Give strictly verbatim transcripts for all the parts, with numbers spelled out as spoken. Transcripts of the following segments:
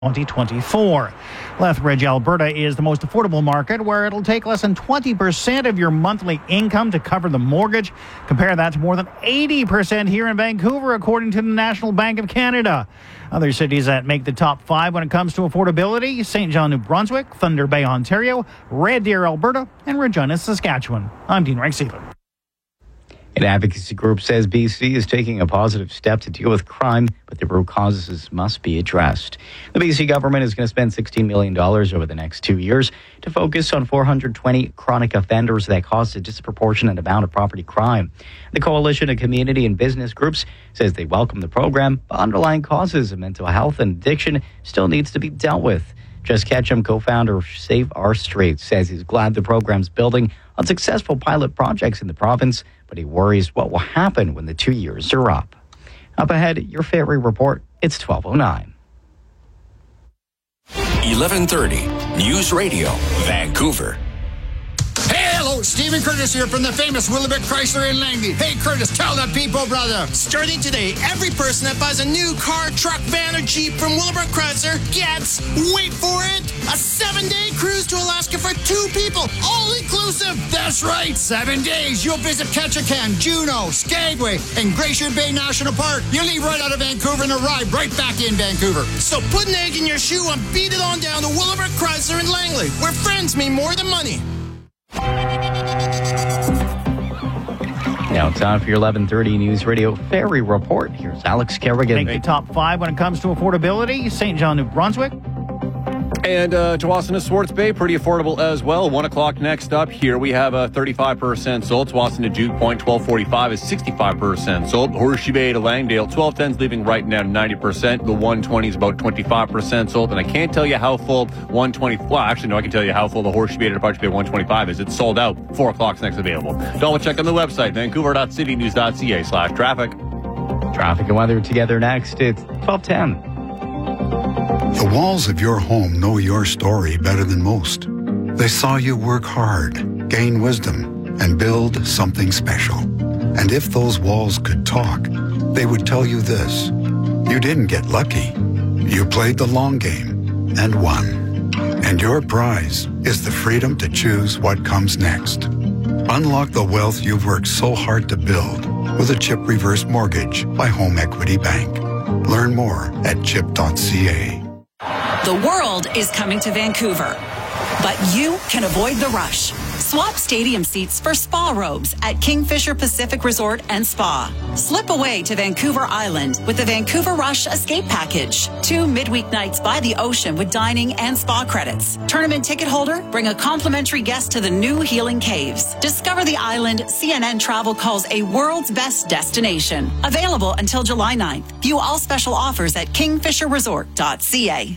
twenty twenty-four. Lethbridge, Alberta is the most affordable market where it'll take less than twenty percent of your monthly income to cover the mortgage. Compare that to more than eighty percent here in Vancouver, according to the National Bank of Canada. Other cities that make the top five when it comes to affordability: Saint John, New Brunswick, Thunder Bay, Ontario, Red Deer, Alberta, and Regina, Saskatchewan. I'm Dean Reichseeler. An advocacy group says B C is taking a positive step to deal with crime, but the root causes must be addressed. The B C government is going to spend sixteen million dollars over the next two years to focus on four hundred twenty chronic offenders that cause a disproportionate amount of property crime. The coalition of community and business groups says they welcome the program, but underlying causes of mental health and addiction still needs to be dealt with. Jess Ketchum, co-founder of Save Our Streets, says he's glad the program's building on successful pilot projects in the province, but he worries what will happen when the two years are up. Up ahead, your Ferry Report. It's twelve oh nine. eleven thirty News Radio, Vancouver. Hello, Stephen Curtis here from the famous Willowbrook Chrysler in Langley. Hey, Curtis, tell the people, brother. Starting today, every person that buys a new car, truck, van, or Jeep from Willowbrook Chrysler gets, wait for it, a seven-day cruise to Alaska for two people, all inclusive. That's right, seven days. You'll visit Ketchikan, Juneau, Skagway, and Glacier Bay National Park. You'll leave right out of Vancouver and arrive right back in Vancouver. So put an egg in your shoe and beat it on down to Willowbrook Chrysler in Langley, where friends mean more than money. Now it's time for your eleven thirty News Radio Ferry Report. Here's Alex Kerrigan. Make the top five when it comes to affordability: Saint John, New Brunswick. And uh, Tsawwassen to Swartz Bay, pretty affordable as well. One o'clock next up. Here we have a thirty-five percent sold. Tsawwassen to Duke Point, twelve forty-five is sixty-five percent sold. Horseshoe Bay to Langdale, twelve tens leaving right now ninety percent. The one twenty is about twenty-five percent sold. And I can't tell you how full one twenty, well, actually, no, I can tell you how full the Horseshoe Bay to Departure Bay one twenty-five is. It's sold out. Four o'clock's next available. Double check on the website, vancouver.citynews.ca slash traffic. Traffic and weather together next. It's twelve ten. The walls of your home know your story better than most. They saw you work hard, gain wisdom, and build something special. And if those walls could talk, they would tell you this: you didn't get lucky. You played the long game and won. And your prize is the freedom to choose what comes next. Unlock the wealth you've worked so hard to build with a CHIP Reverse Mortgage by Home Equity Bank. Learn more at chip dot c a. The world is coming to Vancouver, but you can avoid the rush. Swap stadium seats for spa robes at Kingfisher Pacific Resort and Spa. Slip away to Vancouver Island with the Vancouver Rush Escape Package. Two midweek nights by the ocean with dining and spa credits. Tournament ticket holder, bring a complimentary guest to the new Healing Caves. Discover the island C N N Travel calls a world's best destination. Available until July ninth. View all special offers at kingfisher resort dot c a.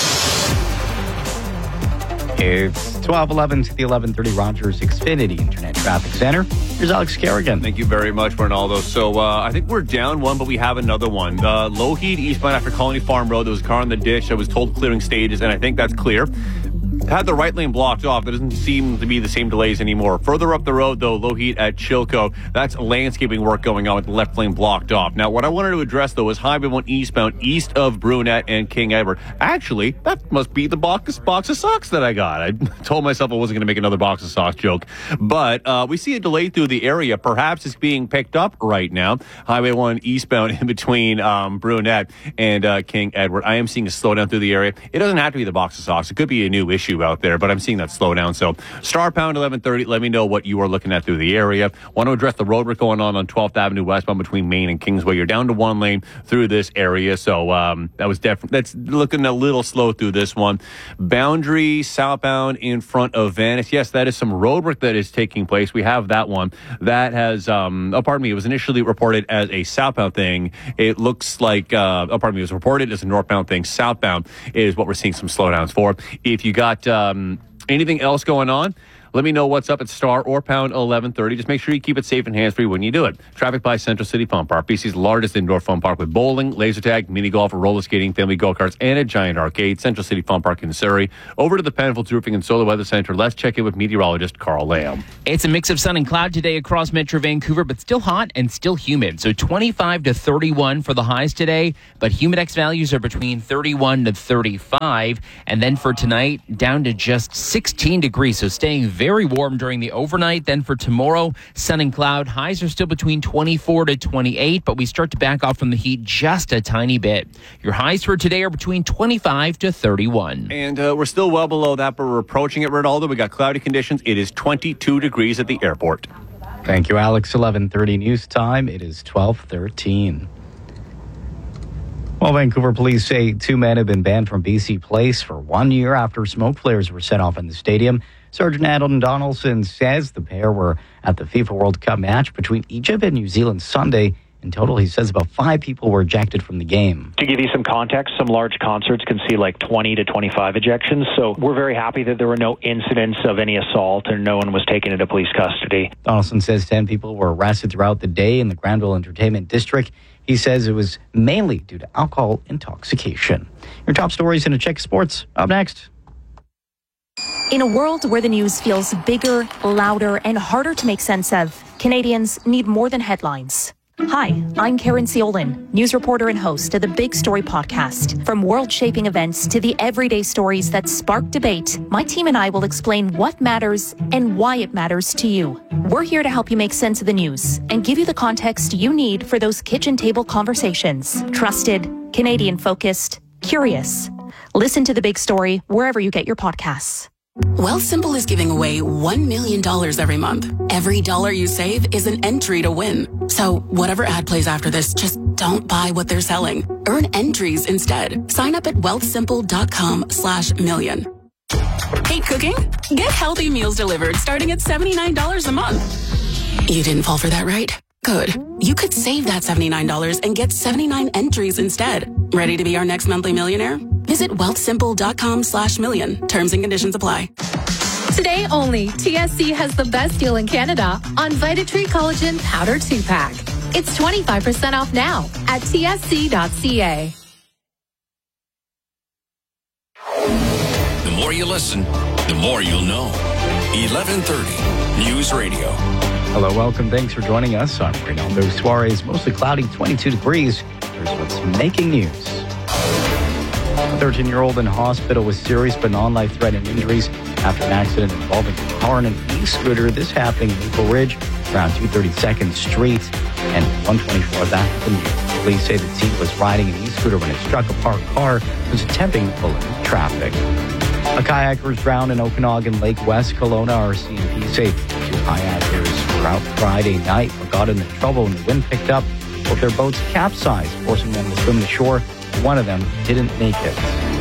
It's twelve eleven to the eleven thirty Rogers Xfinity Internet Traffic Center. Here's Alex Kerrigan. Thank you very much, Ronaldo. So uh, I think we're down one, but we have another one. Uh, Lougheed eastbound after Colony Farm Road. There was a car in the ditch. I was told clearing stages, and I think that's clear. Had the right lane blocked off. There doesn't seem to be the same delays anymore. Further up the road, though, Lougheed at Chilco, that's landscaping work going on with the left lane blocked off. Now, what I wanted to address, though, is Highway one eastbound east of Brunette and King Edward. Actually, that must be the box, box of socks that I got. I told myself I wasn't going to make another box of socks joke. But uh, we see a delay through the area. Perhaps it's being picked up right now. Highway one eastbound in between um, Brunette and uh, King Edward. I am seeing a slowdown through the area. It doesn't have to be the box of socks. It could be a new issue out there, but I'm seeing that slowdown. So star pound eleven thirty. Let me know what you are looking at through the area. Want to address the road work going on on twelfth Avenue westbound between Main and Kingsway. You're down to one lane through this area. So um, that was definitely, that's looking a little slow through this one. Boundary southbound in front of Venice. Yes, that is some road work that is taking place. We have that one. That has, um, oh, pardon me, it was initially reported as a southbound thing. It looks like, uh, oh, pardon me, it was reported as a northbound thing. Southbound is what we're seeing some slowdowns for. If you got um, anything else going on, Let me know what's up at star or pound eleven thirty. Just make sure you keep it safe and hands-free when you do it. Traffic by Central City Fun Park, B C's largest indoor fun park with bowling, laser tag, mini golf, roller skating, family go-karts, and a giant arcade. Central City Fun Park in Surrey. Over to the Penfolds Roofing and Solar Weather Center. Let's check in with meteorologist Carl Lamb. It's a mix of sun and cloud today across Metro Vancouver, but still hot and still humid. So twenty-five to thirty-one for the highs today, but Humidex values are between thirty-one to thirty-five. And then for tonight, down to just sixteen degrees. So staying very warm during the overnight. Then for tomorrow, sun and cloud. Highs are still between twenty-four to twenty-eight, but we start to back off from the heat just a tiny bit. Your highs for today are between twenty-five to thirty-one. And uh, we're still well below that, but we're approaching it, Ronaldo. We got cloudy conditions. It is twenty-two degrees at the airport. Thank you, Alex. eleven thirty news time. It is twelve thirteen. Well, Vancouver police say two men have been banned from B C Place for one year after smoke flares were set off in the stadium. Sergeant Adam Donaldson says the pair were at the FIFA World Cup match between Egypt and New Zealand Sunday. In total, he says about five people were ejected from the game. To give you some context, some large concerts can see like twenty to twenty-five ejections. So we're very happy that there were no incidents of any assault and no one was taken into police custody. Donaldson says ten people were arrested throughout the day in the Granville Entertainment District. He says it was mainly due to alcohol intoxication. Your top stories in a check of sports up next. In a world where the news feels bigger, louder, and harder to make sense of, Canadians need more than headlines. Hi, I'm Karen Ciolin, news reporter and host of the Big Story podcast. From world-shaping events to the everyday stories that spark debate, my team and I will explain what matters and why it matters to you. We're here to help you make sense of the news and give you the context you need for those kitchen table conversations. Trusted, Canadian-focused, curious. Listen to The Big Story wherever you get your podcasts. Wealthsimple is giving away one million dollars every month. Every dollar you save is an entry to win. So whatever ad plays after this, just don't buy what they're selling. Earn entries instead. Sign up at wealthsimple.com slash million. Hate cooking? Get healthy meals delivered starting at seventy-nine dollars a month. You didn't fall for that, right? Good. You could save that seventy-nine dollars and get seventy-nine entries instead. Ready to be our next monthly millionaire? Visit wealthsimple.com slash million. Terms and conditions apply. Today only, T S C has the best deal in Canada on Vitatree Collagen Powder two pack. It's twenty-five percent off now at T S C dot C A. The more you listen, the more you'll know. eleven thirty News Radio. Hello, welcome. Thanks for joining us. I'm Reynaldo Suarez. Mostly cloudy, twenty-two degrees. Here's what's making news. A thirteen-year-old in hospital with serious but non-life-threatening injuries after an accident involving a car and an e-scooter. This happening in Maple Ridge around two thirty-second Street and one twenty-four. That happened. Police say the teen was riding an e-scooter when it struck a parked car and was attempting to pull into traffic. A kayaker was drowned in Okanagan Lake, West Kelowna. R C M P say two kayakers were out Friday night but got into trouble when the wind picked up. Both their boats capsized, forcing them to swim to shore. One of them didn't make it.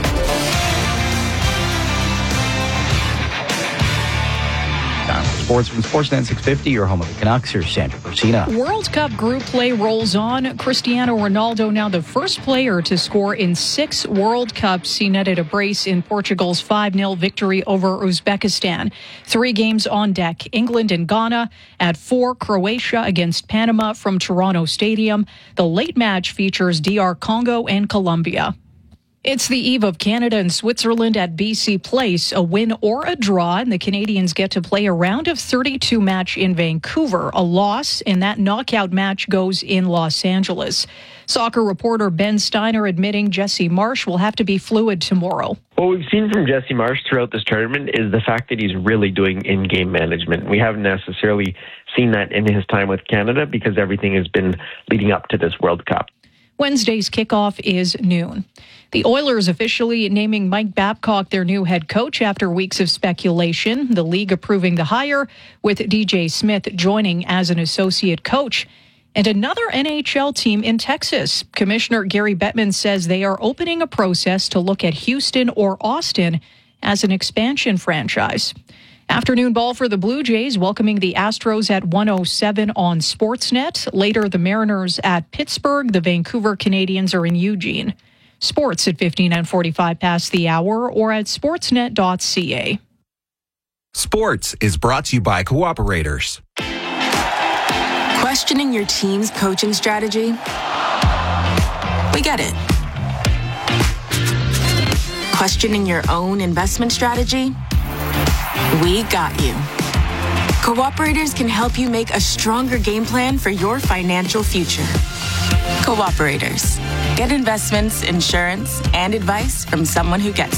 Time for sports from Sportsnet six fifty, your home of the Canucks. Here's Sandra Persina. World Cup group play rolls on. Cristiano Ronaldo now the first player to score in six World Cups. He netted a brace in Portugal's five nil victory over Uzbekistan. Three games on deck. England and Ghana. At four, Croatia against Panama from Toronto Stadium. The late match features D R Congo and Colombia. It's the eve of Canada and Switzerland at B C Place. A win or a draw, and the Canadians get to play a round of thirty-two match in Vancouver. A loss, and that knockout match goes in Los Angeles. Soccer reporter Ben Steiner admitting Jesse Marsch will have to be fluid tomorrow. What we've seen from Jesse Marsch throughout this tournament is the fact that he's really doing in-game management. We haven't necessarily seen that in his time with Canada because everything has been leading up to this World Cup. Wednesday's kickoff is noon. The Oilers officially naming Mike Babcock their new head coach after weeks of speculation. The league approving the hire, with D J Smith joining as an associate coach. And another N H L team in Texas. Commissioner Gary Bettman says they are opening a process to look at Houston or Austin as an expansion franchise. Afternoon ball for the Blue Jays, welcoming the Astros at one oh seven on Sportsnet. Later, the Mariners at Pittsburgh. The Vancouver Canadians are in Eugene. Sports at fifteen and forty-five past the hour or at sportsnet dot c a. Sports is brought to you by Cooperators. Questioning your team's coaching strategy? We get it. Questioning your own investment strategy? We got you. Cooperators can help you make a stronger game plan for your financial future. Cooperators. Get investments, insurance, and advice from someone who gets